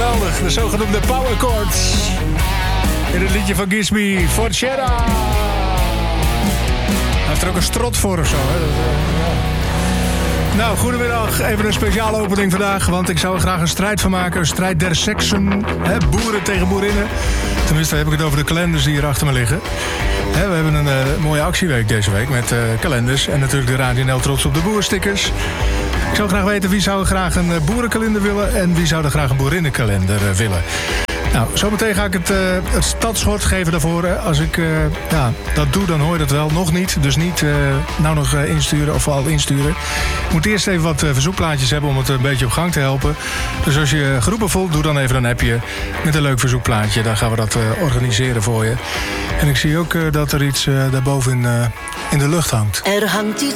geweldig. De zogenoemde power chords. In het liedje van Gimme for Cheddar. Hij heeft er ook een strot voor of zo. Hè? Nou, goedemiddag. Even een speciale opening vandaag. Want ik zou er graag een strijd van maken. Een strijd der seksen. Hè? Boeren tegen boerinnen. Tenminste, heb ik het over de kalenders die hier achter me liggen. Hè, we hebben een mooie actieweek deze week met kalenders. En natuurlijk de Radio NL Trots op de Boerstickers. Ik zou graag weten wie zou graag een boerenkalender willen. En wie zou er graag een boerinnenkalender willen. Nou, zometeen ga ik het stadsschort geven daarvoor. Als ik dat doe, dan hoor je dat wel. Nog niet, dus niet nou nog insturen of al insturen. Ik moet eerst even wat verzoekplaatjes hebben om het een beetje op gang te helpen. Dus als je geroepen voelt, doe dan even een appje met een leuk verzoekplaatje. Dan gaan we dat organiseren voor je. En ik zie ook dat er iets daarboven in de lucht hangt. Er hangt iets